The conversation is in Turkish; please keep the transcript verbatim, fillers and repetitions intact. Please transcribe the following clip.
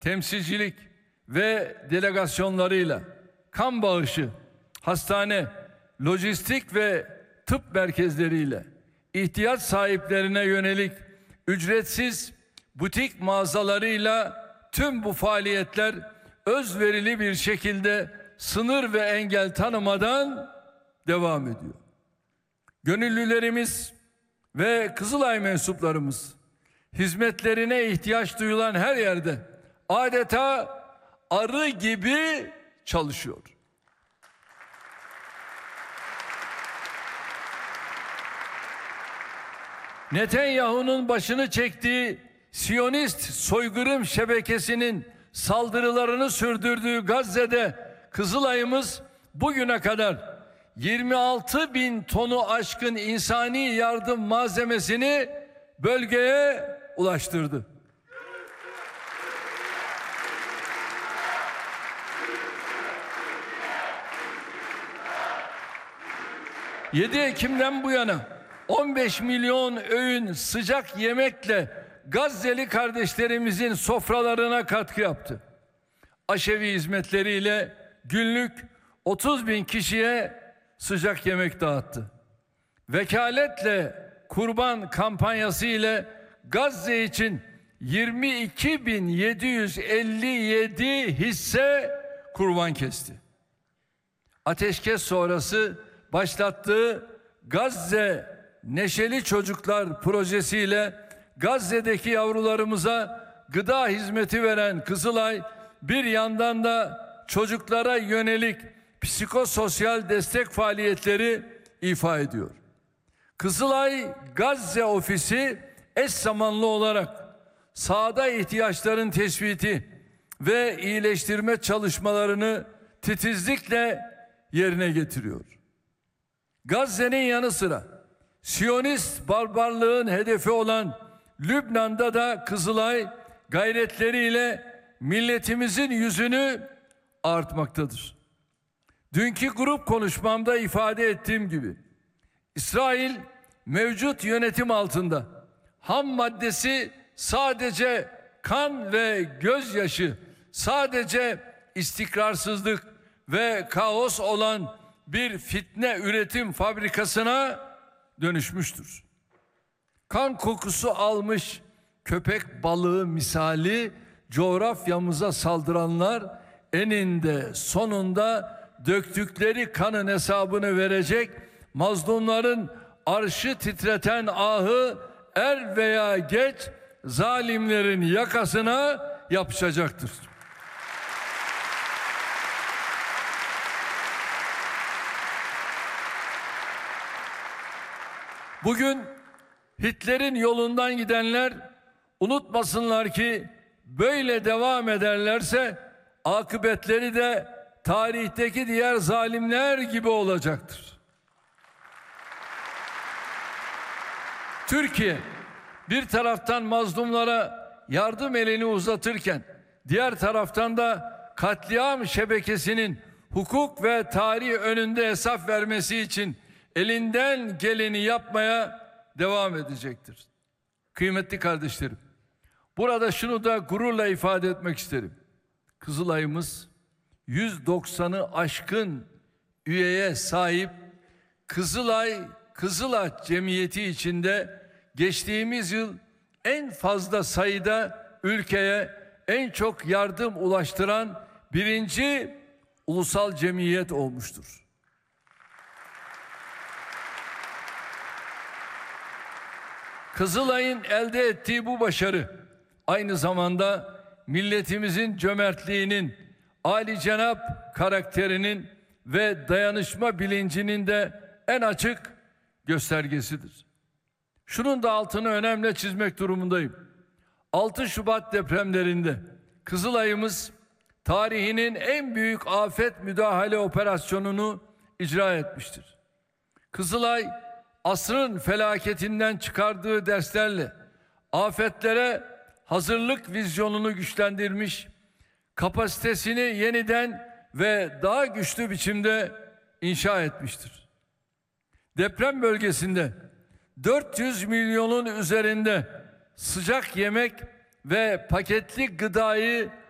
temsilcilik ve delegasyonlarıyla kan bağışı, hastane, lojistik ve tıp merkezleriyle ihtiyaç sahiplerine yönelik ücretsiz butik mağazalarıyla tüm bu faaliyetler özverili bir şekilde sınır ve engel tanımadan devam ediyor. Gönüllülerimiz ve Kızılay mensuplarımız hizmetlerine ihtiyaç duyulan her yerde adeta arı gibi çalışıyor. Netanyahu'nun başını çektiği Siyonist soykırım şebekesinin saldırılarını sürdürdüğü Gazze'de Kızılay'ımız bugüne kadar yirmi altı bin tonu aşkın insani yardım malzemesini bölgeye ulaştırdı. yedi Ekim'den bu yana on beş milyon öğün sıcak yemekle Gazze'li kardeşlerimizin sofralarına katkı yaptı. Aşevi hizmetleriyle günlük otuz bin kişiye sıcak yemek dağıttı. Vekaletle kurban kampanyası ile Gazze için yirmi iki bin yedi yüz elli yedi hisse kurban kesti. Ateşkes sonrası başlattığı Gazze Neşeli Çocuklar projesiyle Gazze'deki yavrularımıza gıda hizmeti veren Kızılay bir yandan da çocuklara yönelik psikososyal destek faaliyetleri ifa ediyor. Kızılay Gazze Ofisi eş zamanlı olarak sahada ihtiyaçların tespiti ve iyileştirme çalışmalarını titizlikle yerine getiriyor. Gazze'nin yanı sıra Siyonist barbarlığın hedefi olan Lübnan'da da Kızılay gayretleriyle milletimizin yüzünü artmaktadır. Dünkü grup konuşmamda ifade ettiğim gibi İsrail mevcut yönetim altında ham maddesi sadece kan ve gözyaşı, sadece istikrarsızlık ve kaos olan bir fitne üretim fabrikasına dönüşmüştür. Kan kokusu almış köpek balığı misali coğrafyamıza saldıranlar eninde sonunda döktükleri kanın hesabını verecek, mazlumların arşı titreten ahı er veya geç zalimlerin yakasına yapışacaktır. Bugün Hitler'in yolundan gidenler unutmasınlar ki böyle devam ederlerse akıbetleri de tarihteki diğer zalimler gibi olacaktır. Türkiye bir taraftan mazlumlara yardım elini uzatırken diğer taraftan da katliam şebekesinin hukuk ve tarih önünde hesap vermesi için elinden geleni yapmaya devam edecektir. Kıymetli kardeşlerim, burada şunu da gururla ifade etmek isterim. Kızılay'ımız yüz doksanı aşkın üyeye sahip Kızılay Kızılaç Cemiyeti içinde geçtiğimiz yıl en fazla sayıda ülkeye en çok yardım ulaştıran birinci ulusal cemiyet olmuştur. Kızılay'ın elde ettiği bu başarı aynı zamanda milletimizin cömertliğinin, âlicenap karakterinin ve dayanışma bilincinin de en açık göstergesidir. Şunun da altını önemli çizmek durumundayım. altı Şubat depremlerinde Kızılay'ımız tarihinin en büyük afet müdahale operasyonunu icra etmiştir. Kızılay asrın felaketinden çıkardığı derslerle afetlere hazırlık vizyonunu güçlendirmiş, kapasitesini yeniden ve daha güçlü biçimde inşa etmiştir. Deprem bölgesinde dört yüz milyonun üzerinde sıcak yemek ve paketli gıdayı